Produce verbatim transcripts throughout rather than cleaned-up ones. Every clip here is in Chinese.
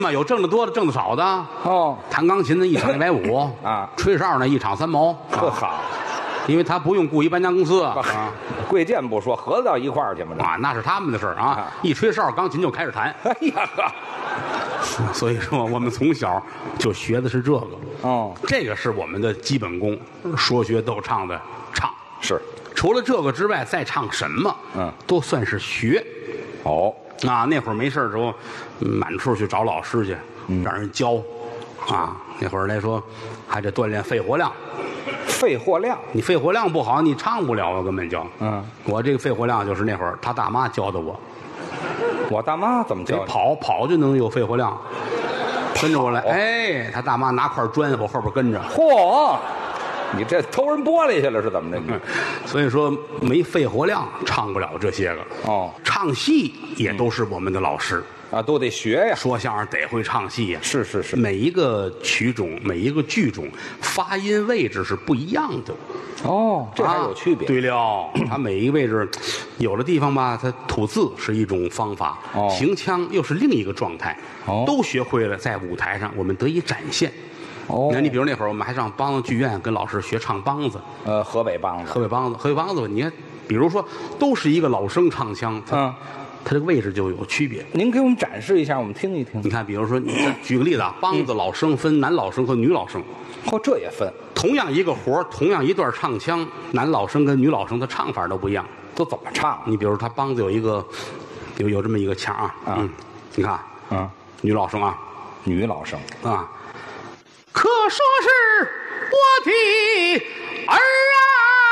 嘛，有挣得多的，挣得少的。 哦， 弹钢琴的一场一百五啊， 吹哨呢一场三毛。 特好， 因为他不用雇一搬家公司啊。啊贵贱不说，合到一块儿去嘛。 啊，那是他们的事儿啊！ 啊一吹哨，钢琴就开始弹。 哎呀呵， 所以说，我们从小就学的是这个。 哦， 这个是我们的基本功，说学逗唱的唱。 是， 除了这个之外，再唱什么， 嗯， 都算是学。 哦， 啊，那会儿没事的时候，满处去找老师去， 嗯让人教。啊，那会儿来说，还得锻炼肺活量。 肺活量， 你肺活量不好，你唱不了啊，根本就。 嗯， 我这个肺活量就是那会儿他大妈教的我， 我大妈怎么教的？ 得跑跑就能有肺活量，跟着我来。哎，他大妈拿块砖，我后边跟着。 嚯，你这偷人玻璃去了是怎么着？你所以说没肺活量唱不了这些个。 哦， 唱戏也都是我们的老师。 啊，都得学呀。 说相声得会唱戏呀。 是是是， 每一个曲种、每一个剧种，发音位置是不一样的。 哦，这还有区别。 啊、对了，它每一个位置，有的地方吧，它吐字是一种方法， 哦， 行腔又是另一个状态。 哦， 都学会了，在舞台上我们得以展现。 哦， 那你比如那会儿我们还上梆子剧院跟老师学唱梆子。 呃，河北梆子， 河北梆子，河北梆子，你看，比如说都是一个老生唱腔， 嗯。 它这个位置就有区别。 您给我们展示一下，我们听一听。 你看，比如说，你举个例子啊，梆子老生分男老生和女老生。 哦，这也分。 同样一个活儿，同样一段唱腔，男老生跟女老生的唱法都不一样。 都怎么唱？ 你比如他梆子有一个，有有这么一个腔啊，嗯，你看， 嗯， 女老生啊， 女老生啊，可说是我的儿啊。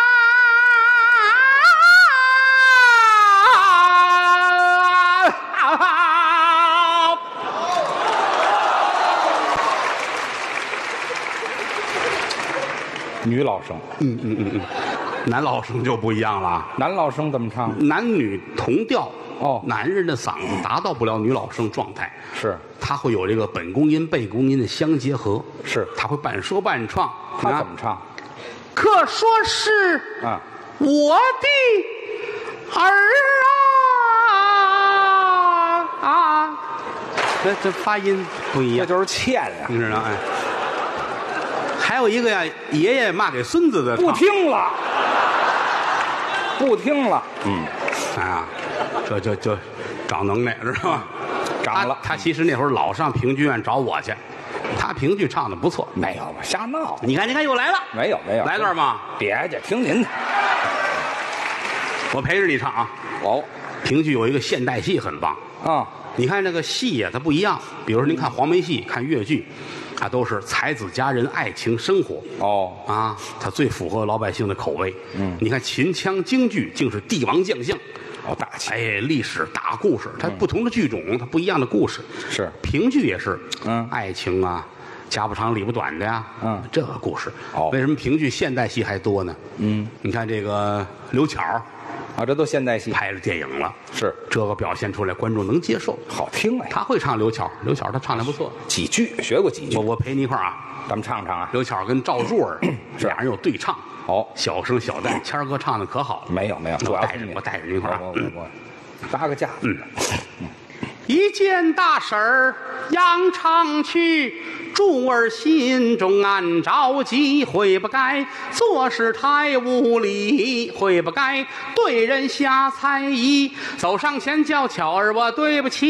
女老生， 嗯嗯嗯嗯，男老生就不一样了。 男老生怎么唱？ 男女同调。 哦， 男人的嗓子达到不了女老生状态， 是他会有这个本宫音、背宫音的相结合， 是他会半说半唱。 他怎么唱？ 可说是啊， 我的儿啊啊！这这发音不一样， 这就是欠呀， 你知道哎。还有一个呀，爷爷骂给孙子的， 不听了，不听了，嗯， 哎呀，这这这长能耐，知道吗？ 长了。 他, 他其实那会儿老上评剧院找我去，他评剧唱的不错。 没有吧？瞎闹。 你看，你看，又来了。 没有没有， 来段吗？ 别介，听您的。 我陪着你唱啊。 哦， 评剧有一个现代戏很棒啊。 你看这个戏呀，它不一样。比如说，您看黄梅戏，看越剧。它都是才子佳人爱情生活哦啊，它最符合老百姓的口味。 嗯， 你看秦腔京剧竟是帝王将相， 哦大气， 哎，历史大故事，它不同的剧种，它不一样的故事。 是评剧也是， 嗯， 爱情啊，家不长里不短的呀， 嗯， 这个故事。 哦， 为什么评剧现代戏还多呢？ 嗯， 你看这个刘巧啊，这都现代戏拍了电影了， 是这个表现出来，观众能接受， 好听哎。 他会唱刘巧，刘巧他唱的不错， 几句学过几句。 我我陪你一块儿啊。 咱们唱唱啊！ 刘巧跟赵柱儿俩人有对唱， 哦， 小声小旦，谦儿哥唱的可好了。 没有没有， 我带着我带着您一块儿， 我我我搭个架。 嗯，一件大事儿扬长去，柱儿心中暗着急，会不该做事太无礼，会不该对人下猜疑，走上前叫巧儿，我对不起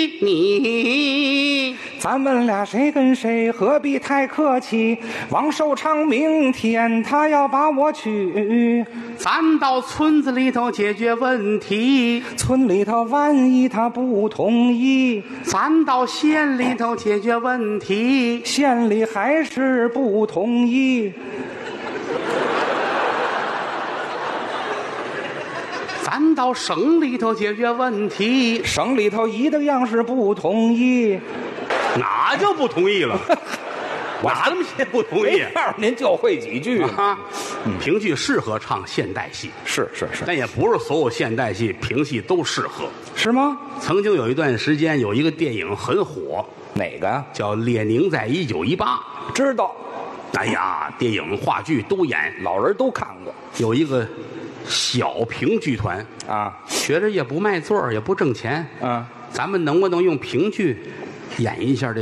你。 咱们俩谁跟谁，何必太客气？王寿昌明天他要把我娶， 咱到村子里头解决问题。 村里头万一他不同意， 咱到县里头解决问题。 县里还是不同意， 咱到省里头解决问题。 省里头一个样是不同意。 哪就不同意了？哪那么些不同意？ 您就会几句啊？评剧适合唱现代戏， 是是是， 但也不是所有现代戏评戏都适合， 是吗？ 曾经有一段时间，有一个电影很火， 哪个呀？ 叫《列宁在一九一八》， 知道。 哎呀，电影话剧都演， 老人都看过。 有一个小评剧团啊， 学着也不卖座也不挣钱， 嗯， 咱们能不能用评剧演一下这